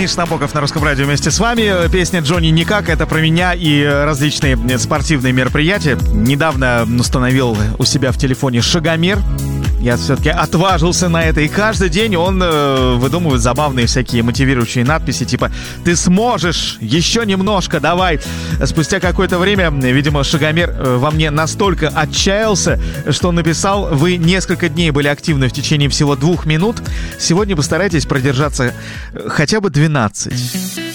Миша Набоков на Русском радио вместе с вами. Песня Джонни Никак. Это про меня и различные спортивные мероприятия. Недавно установил у себя в телефоне шагомер. Я все-таки отважился на это. И каждый день он выдумывает забавные всякие мотивирующие надписи, типа «Ты сможешь! Еще немножко! Давай!» Спустя какое-то время, видимо, шагомер во мне настолько отчаялся, что он написал: «Вы несколько дней были активны в течение всего 2 минут. Сегодня постарайтесь продержаться хотя бы 12».